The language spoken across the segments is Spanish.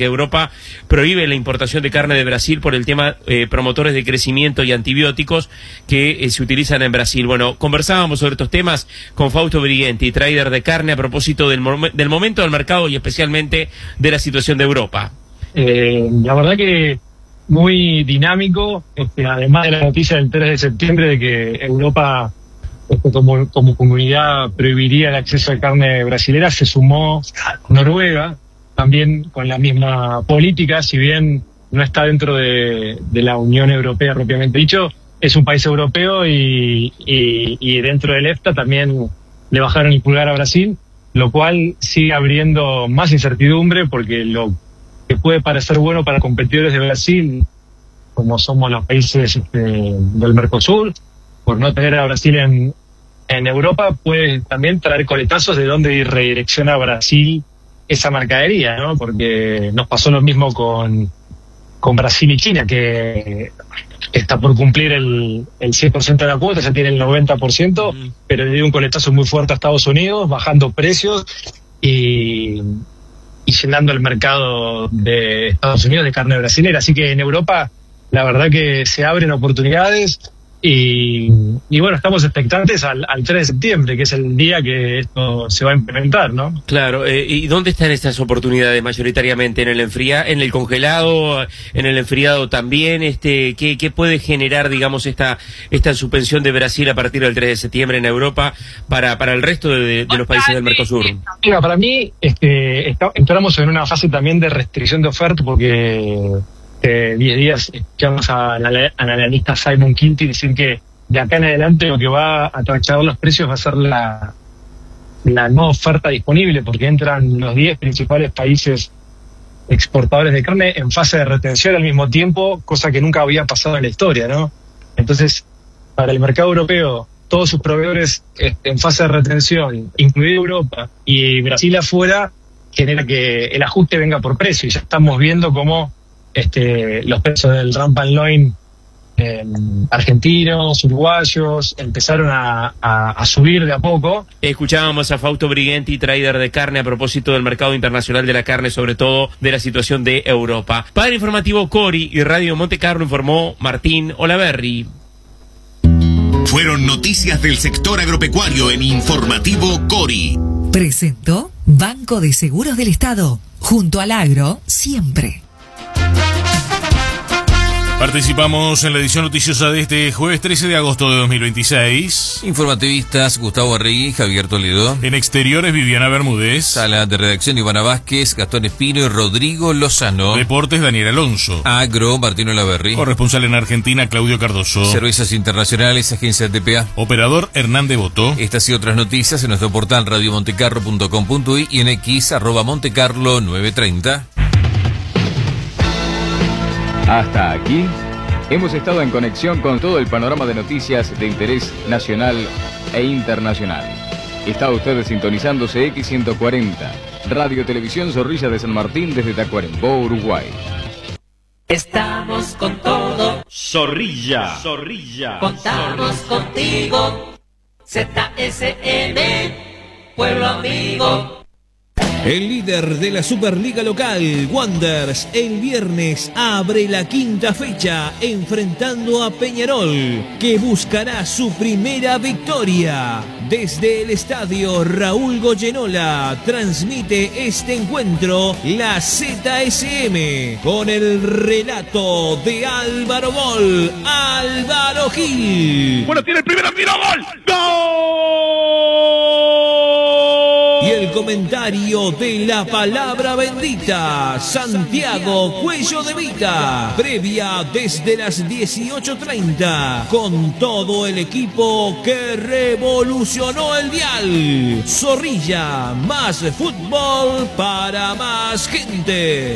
porque Europa prohíbe la importación de carne de Brasil por el tema promotores de crecimiento y antibióticos que se utilizan en Brasil. Bueno, conversábamos sobre estos temas con Fausto Brighenti, trader de carne, a propósito del momento del mercado y especialmente de la situación de Europa. La verdad que muy dinámico, además de la noticia del 3 de septiembre de que Europa como comunidad prohibiría el acceso a carne brasilera, se sumó Noruega también con la misma política, si bien no está dentro de la Unión Europea propiamente dicho, es un país europeo y dentro del EFTA también le bajaron el pulgar a Brasil, lo cual sigue abriendo más incertidumbre porque lo que puede parecer bueno para competidores de Brasil, como somos los países del Mercosur, por no tener a Brasil en Europa, puede también traer coletazos de dónde redirecciona Brasil esa mercadería, ¿no? Porque nos pasó lo mismo con Brasil y China, que está por cumplir el 100% de la cuota, ya tiene el 90%, pero le dio un coletazo muy fuerte a Estados Unidos, bajando precios y llenando el mercado de Estados Unidos de carne brasilera. Así que en Europa la verdad que se abren oportunidades y bueno, estamos expectantes al 3 de septiembre, que es el día que esto se va a implementar, ¿no? Claro, ¿y dónde están estas oportunidades mayoritariamente? ¿En el congelado, en el enfriado también? ¿Qué puede generar, digamos, esta suspensión de Brasil a partir del 3 de septiembre en Europa para el resto de los países del Mercosur? Mira, para mí entramos en una fase también de restricción de oferta porque 10 días escuchamos al analista Simon Quinty decir que de acá en adelante lo que va a trasladar los precios va a ser la no oferta disponible, porque entran los 10 principales países exportadores de carne en fase de retención al mismo tiempo, cosa que nunca había pasado en la historia, ¿no? Entonces, para el mercado europeo, todos sus proveedores en fase de retención, incluida Europa y Brasil afuera, genera que el ajuste venga por precio, y ya estamos viendo cómo los precios del rump and loin argentinos, uruguayos, empezaron a subir de a poco. Escuchábamos a Fausto Brighenti, trader de carne, a propósito del mercado internacional de la carne, sobre todo de la situación de Europa. Para Informativo Cori y Radio Monte Carlo informó Martín Olaverri. Fueron noticias del sector agropecuario en Informativo Cori. Presentó Banco de Seguros del Estado. Junto al agro, siempre. Participamos en la edición noticiosa de este jueves 13 de agosto de 2026. Informativistas Gustavo Arregui, Javier Toledo. En exteriores, Viviana Bermúdez. Sala de redacción, Ivana Vázquez, Gastón Espino y Rodrigo Lozano. Deportes, Daniel Alonso. Agro, Martín Olaverri. Corresponsal en Argentina, Claudio Cardoso. Cervezas Internacionales, Agencia TPA. Operador, Hernán Devoto. Estas y otras noticias en nuestro portal radiomontecarlo.com.uy y en X, @montecarlo930. Hasta aquí, hemos estado en conexión con todo el panorama de noticias de interés nacional e internacional. Está usted sintonizando CX140, Radio Televisión Zorrilla de San Martín desde Tacuarembó, Uruguay. Estamos con todo. Zorrilla. Contamos contigo. ZSM, pueblo amigo. El líder de la Superliga local, Wanderers, el viernes abre la quinta fecha enfrentando a Peñarol, que buscará su primera victoria. Desde el estadio Raúl Goyenola transmite este encuentro la ZSM con el relato de Álvaro Gol, Álvaro Gil. Bueno, tiene el primero, tiro, gol. ¡Gol! Y el comentario de la palabra bendita, Santiago Cuello de Vita. Previa desde las 18:30 con todo el equipo que revolucionó el dial. Zorrilla, más fútbol para más gente.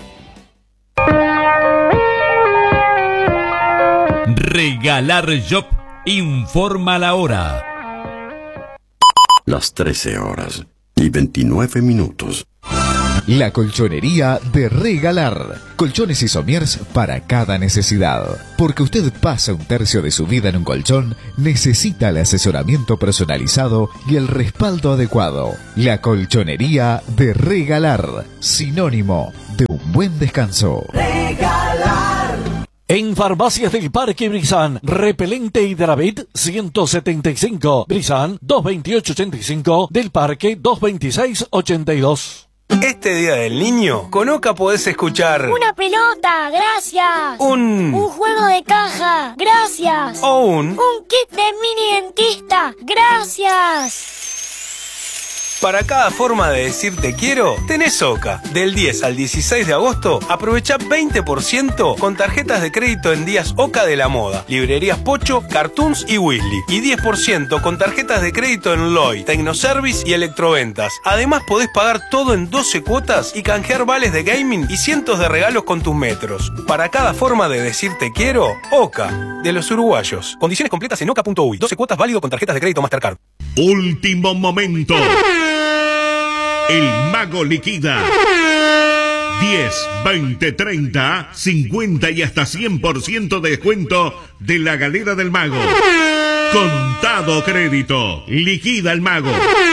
Regalar Job informa la hora. Las 13 horas y 29 minutos. La colchonería de Regalar. Colchones y somiers para cada necesidad. Porque usted pasa un tercio de su vida en un colchón, necesita el asesoramiento personalizado y el respaldo adecuado. La colchonería de Regalar. Sinónimo de un buen descanso. Regalar. En Farmacias del Parque Brizán, repelente Hidravit 175, Brizán 22885, del Parque 22682. Este Día del Niño, con Oca podés escuchar una pelota, gracias. Un juego de caja, gracias. O un kit de mini dentista, gracias. Para cada forma de decir te quiero, tenés Oca. Del 10 al 16 de agosto, aprovecha 20% con tarjetas de crédito en días Oca de la moda, librerías Pocho, Cartoons y Weasley. Y 10% con tarjetas de crédito en Loy, Tecnoservice y Electroventas. Además podés pagar todo en 12 cuotas y canjear vales de gaming y cientos de regalos con tus metros. Para cada forma de decir te quiero, Oca, de los uruguayos. Condiciones completas en oca.uy. 12 cuotas válido con tarjetas de crédito Mastercard. Último momento. El Mago liquida. 10, 20, 30, 50 y hasta 100% de descuento de la Galera del Mago. Contado crédito. Liquida el Mago.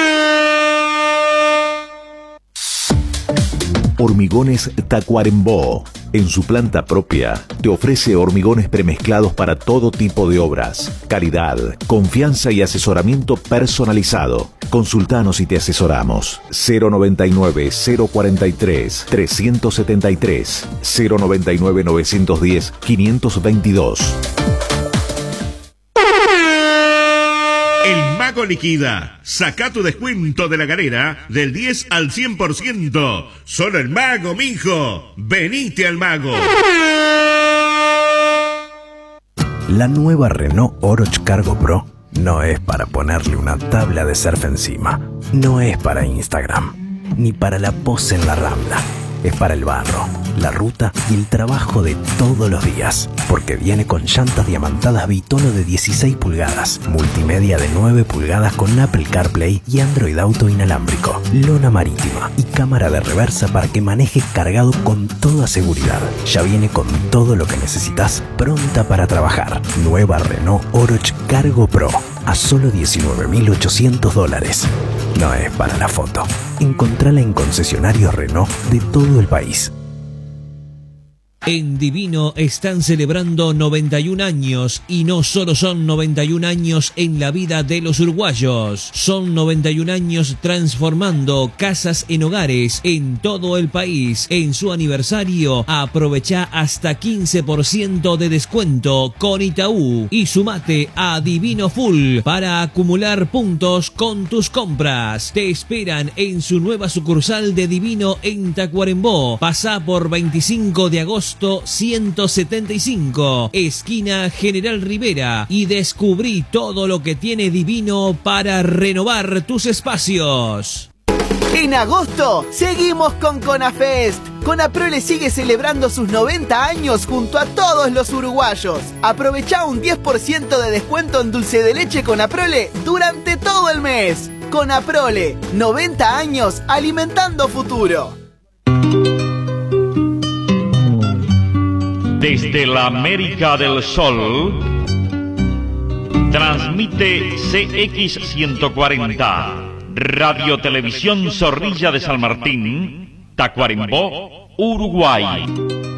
Hormigones Tacuarembó. En su planta propia, te ofrece hormigones premezclados para todo tipo de obras. Calidad, confianza y asesoramiento personalizado. Consultanos y te asesoramos. 099-043-373. 099-910-522. El Mago liquida. Saca tu descuento de la Galera del 10 al 100%. Solo el Mago, mijo. Venite al Mago. La nueva Renault Oroch Cargo Pro no es para ponerle una tabla de surf encima. No es para Instagram. Ni para la pose en la Rambla. Es para el barro, la ruta y el trabajo de todos los días. Porque viene con llantas diamantadas Bitono de 16 pulgadas, multimedia de 9 pulgadas con Apple CarPlay y Android Auto inalámbrico, lona marítima y cámara de reversa para que manejes cargado con toda seguridad. Ya viene con todo lo que necesitas, pronta para trabajar. Nueva Renault Oroch Cargo Pro, a solo $19.800. No es para la foto. Encontrala en concesionarios Renault de todo el país. En Divino están celebrando 91 años y no solo son 91 años en la vida de los uruguayos, son 91 años transformando casas en hogares en todo el país. En su aniversario aprovecha hasta 15% de descuento con Itaú y sumate a Divino Full para acumular puntos con tus compras. Te esperan en su nueva sucursal de Divino en Tacuarembó. Pasá por 25 de agosto 175, esquina General Rivera, y descubrí todo lo que tiene Divino para renovar tus espacios. En agosto seguimos con Conafest. Conaprole sigue celebrando sus 90 años junto a todos los uruguayos. Aprovecha un 10% de descuento en dulce de leche Conaprole durante todo el mes. Conaprole, 90 años alimentando futuro. Desde la América del Sol, transmite CX140, Radio Televisión Zorrilla de San Martín, Tacuarembó, Uruguay.